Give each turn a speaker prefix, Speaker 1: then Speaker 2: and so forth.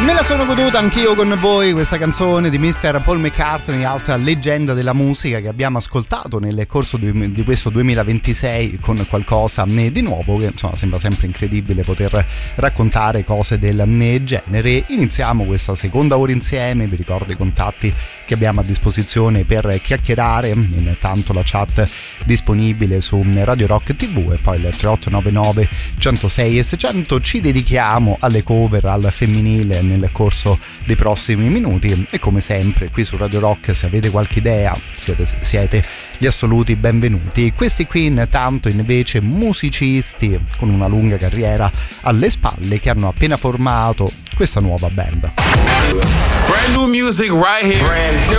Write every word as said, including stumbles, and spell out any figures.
Speaker 1: Me la sono goduta anch'io con voi questa canzone di mister Paul McCartney, altra leggenda della musica che abbiamo ascoltato nel corso di, di questo duemilaventisei con qualcosa di nuovo che insomma sembra sempre incredibile poter raccontare cose del genere. Iniziamo questa seconda ora insieme, vi ricordo i contatti che abbiamo a disposizione per chiacchierare, intanto la chat disponibile su Radio Rock tivù e poi il tre otto nove nove centosei e seicento. Ci dedichiamo alle cover al femminile nel corso dei prossimi minuti e come sempre qui su Radio Rock, se avete qualche idea siete, siete gli assoluti benvenuti. Questi qui intanto invece musicisti con una lunga carriera alle spalle che hanno appena formato questa nuova band.
Speaker 2: Brand new music right here. Brand